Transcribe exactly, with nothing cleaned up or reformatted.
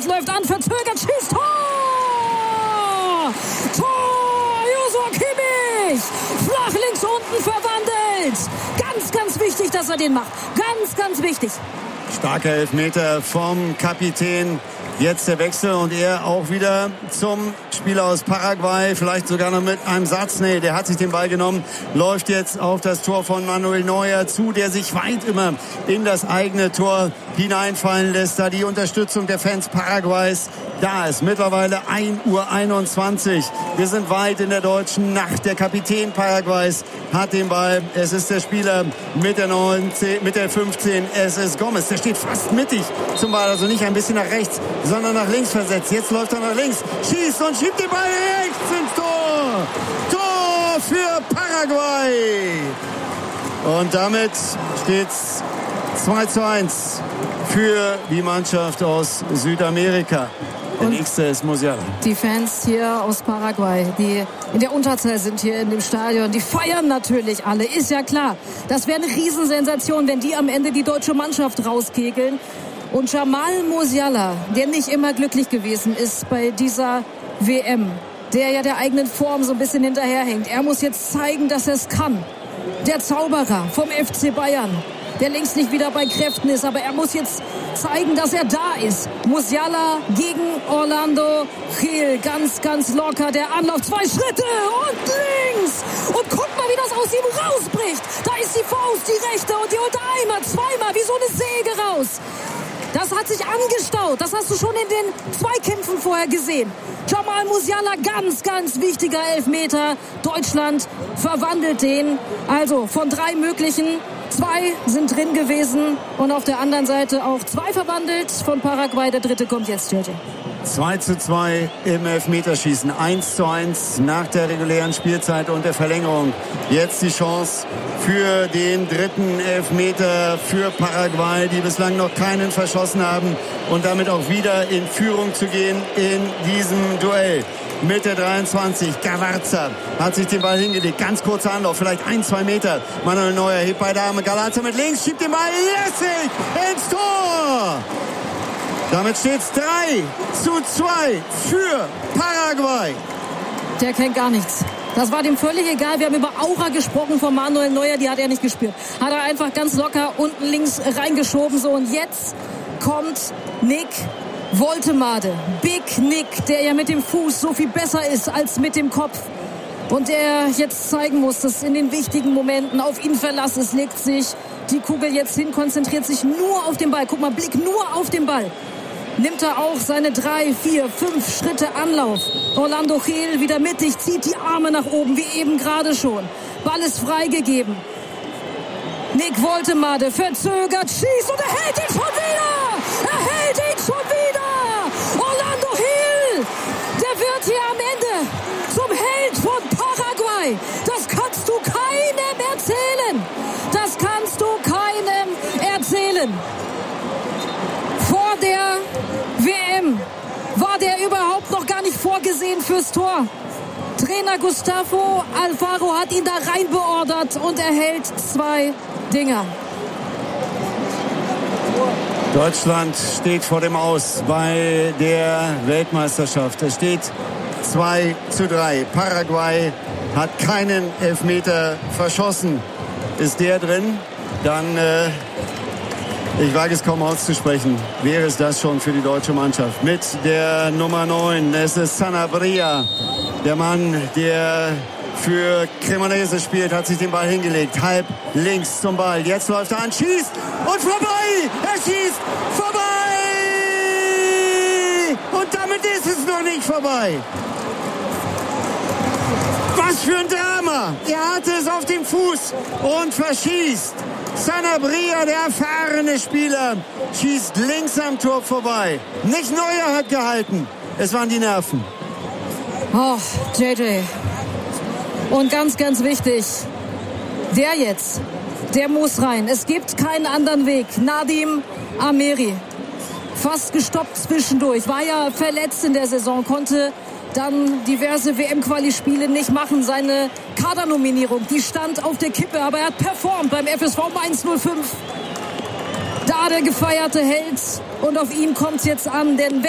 Kimmich läuft an, verzögert, schießt, Tor! Tor! Joshua Kimmich! Flach links unten verwandelt. Ganz, ganz wichtig, dass er den macht. Ganz, ganz wichtig. Starker Elfmeter vom Kapitän. Jetzt der Wechsel und er auch wieder zum Spieler aus Paraguay. Vielleicht sogar noch mit einem Satz. Nee, der hat sich den Ball genommen. Läuft jetzt auf das Tor von Manuel Neuer zu, der sich weit immer in das eigene Tor hineinfallen lässt. Da die Unterstützung der Fans Paraguays da ist. Mittlerweile ein Uhr einundzwanzig. Wir sind weit in der deutschen Nacht. Der Kapitän Paraguays hat den Ball. Es ist der Spieler mit der neunzehn, mit der fünfzehn. Es ist Gomez. Der steht fast mittig zum Ball. Also nicht ein bisschen nach rechts, sondern nach links versetzt. Jetzt läuft er nach links, schießt und schiebt den Ball rechts ins Tor. Tor für Paraguay. Und damit steht's zwei zu eins für die Mannschaft aus Südamerika. Der Und nächste ist Musiala. Die Fans hier aus Paraguay, die in der Unterzahl sind hier in dem Stadion, die feiern natürlich alle. Ist ja klar, das wäre eine Riesensensation, wenn die am Ende die deutsche Mannschaft rauskegeln. Und Jamal Musiala, der nicht immer glücklich gewesen ist bei dieser W M, der ja der eigenen Form so ein bisschen hinterherhängt. Er muss jetzt zeigen, dass er es kann. Der Zauberer vom F C Bayern, der längst nicht wieder bei Kräften ist, aber er muss jetzt zeigen, dass er da ist. Musiala gegen Orlando Gil, ganz, ganz locker, der Anlauf, zwei Schritte und links. Und guck mal, wie das aus ihm rausbricht. Da ist die Faust, die rechte und die unter einmal, zweimal, wie so eine Säge raus. Das hat sich angestaut. Das hast du schon in den Zweikämpfen vorher gesehen. Jamal Musiala, ganz, ganz wichtiger Elfmeter. Deutschland verwandelt den. Also von drei möglichen, zwei sind drin gewesen. Und auf der anderen Seite auch zwei verwandelt von Paraguay. Der dritte kommt jetzt, J J. zwei zu zwei im Elfmeterschießen. eins zu eins nach der regulären Spielzeit und der Verlängerung. Jetzt die Chance für den dritten Elfmeter für Paraguay, die bislang noch keinen verschossen haben und damit auch wieder in Führung zu gehen in diesem Duell. Mit der dreiundzwanzig, Galarza hat sich den Ball hingelegt. Ganz kurzer Anlauf, vielleicht ein, zwei Meter. Manuel Neuer hebt bei der Arme. Galarza mit links, schiebt den Ball lässig ins Tor. Damit steht es drei zu zwei für Paraguay. Der kennt gar nichts. Das war dem völlig egal. Wir haben über Aura gesprochen von Manuel Neuer. Die hat er nicht gespürt. Hat er einfach ganz locker unten links reingeschoben. So, und jetzt kommt Nick Woltemade. Big Nick, der ja mit dem Fuß so viel besser ist als mit dem Kopf. Und der jetzt zeigen muss, dass in den wichtigen Momenten auf ihn Verlass ist. Legt sich die Kugel jetzt hin, konzentriert sich nur auf den Ball. Guck mal, Blick nur auf den Ball. Nimmt er auch seine drei, vier, fünf Schritte Anlauf. Orlando Gil wieder mittig, zieht die Arme nach oben, wie eben gerade schon. Ball ist freigegeben. Nick Woltemade verzögert, schießt und er hält ihn schon wieder! Er hält ihn schon wieder! Orlando Gil, der wird hier am Ende zum Held von Paraguay. Das kannst du keinem erzählen. Das kannst du keinem erzählen. Vor der W M war der überhaupt noch gar nicht vorgesehen fürs Tor. Trainer Gustavo Alfaro hat ihn da rein beordert und er hält zwei Dinger. Deutschland steht vor dem Aus bei der Weltmeisterschaft. Es steht zwei zu drei. Paraguay hat keinen Elfmeter verschossen. Ist der drin, dann... Äh Ich wage es kaum auszusprechen. Wäre es das schon für die deutsche Mannschaft. Mit der Nummer neun. Es ist Sanabria. Der Mann, der für Cremonese spielt, hat sich den Ball hingelegt. Halb links zum Ball. Jetzt läuft er an, schießt und vorbei. Er schießt vorbei. Und damit ist es noch nicht vorbei. Was für ein Drama. Er hatte es auf dem Fuß und verschießt. Sanabria, der erfahrene Spieler, schießt links am Tor vorbei. Nicht Neuer hat gehalten. Es waren die Nerven. Oh, J J. Und ganz, ganz wichtig, der jetzt, der muss rein. Es gibt keinen anderen Weg. Nadim Ameri, fast gestoppt zwischendurch, war ja verletzt in der Saison, konnte dann diverse W M-Quali-Spiele nicht machen. Seine Kadernominierung, die stand auf der Kippe, aber er hat performt beim F S V Mainz null fünf. Da der gefeierte Held und auf ihn kommt es jetzt an, denn